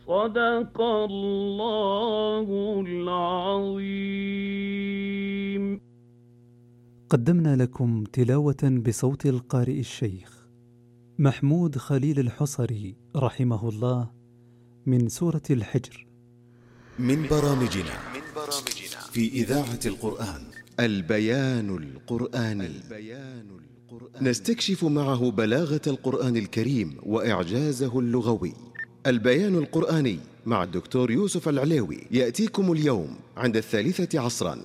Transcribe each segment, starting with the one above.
صدق الله العظيم. قدمنا لكم تلاوة بصوت القارئ الشيخ محمود خليل الحصري رحمه الله من سورة الحجر. من برامجنا في إذاعة القرآن البيان القرآني. نستكشف معه بلاغة القرآن الكريم وإعجازه اللغوي. البيان القرآني مع الدكتور يوسف العليوي يأتيكم اليوم عند 3 عصرا.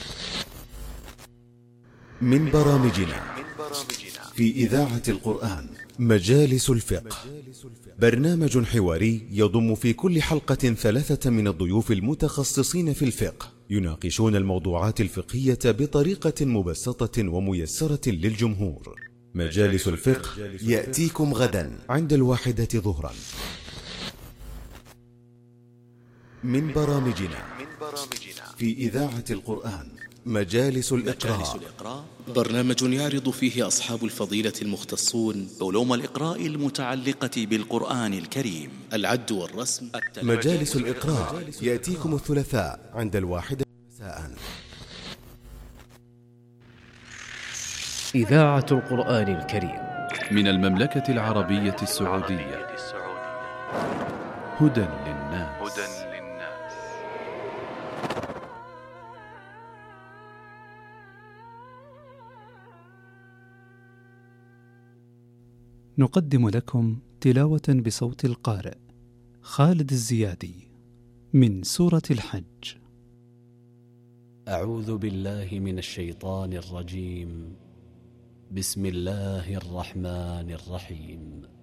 من برامجنا في إذاعة القرآن مجالس الفقه، برنامج حواري يضم في كل حلقة 3 من الضيوف المتخصصين في الفقه، يناقشون الموضوعات الفقهية بطريقة مبسطة وميسرة للجمهور. مجالس الفقه يأتيكم غدا عند 1 ظهرا. من برامجنا في إذاعة القرآن مجالس الإقراء، برنامج يعرض فيه أصحاب الفضيلة المختصون علوم الإقراء المتعلقة بالقرآن الكريم، العد والرسم. مجالس الإقراء يأتيكم الثلاثاء عند 1 مساء. إذاعة القرآن الكريم من المملكة العربية السعودية. هدى للناس. نقدم لكم تلاوة بصوت القارئ خالد الزيادي من سورة الحج. أعوذ بالله من الشيطان الرجيم. بسم الله الرحمن الرحيم.